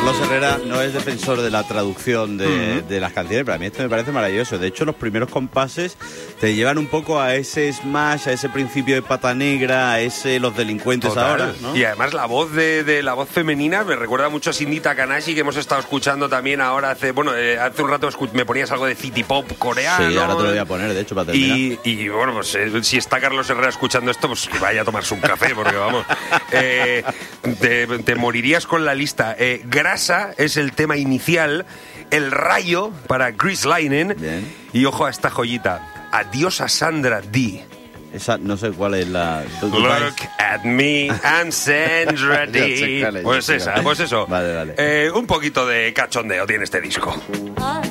Carlos Herrera no es defensor de la traducción de las canciones, pero a mí esto me parece maravilloso. De hecho, los primeros compases te llevan un poco a ese Smash, a ese principio de Pata Negra, a ese Los Delincuentes. Total. Ahora, ¿no? Y además la voz de la voz femenina me recuerda mucho a Cindy Takanashi, que hemos estado escuchando también ahora hace un rato me ponías algo de city pop coreano. Sí, ahora te lo voy a poner, de hecho, para terminar. Y bueno, pues si está Carlos Herrera escuchando esto, pues que vaya a tomarse un café, porque vamos, te morirías con la lista. Grasa es el tema inicial, El Rayo para Chris Linen. Bien. Y ojo a esta joyita, Adiós a Sandra D. Esa no sé cuál es la... Look at me and Sandra D. Pues esa, pues eso. Vale. Un poquito de cachondeo tiene este disco.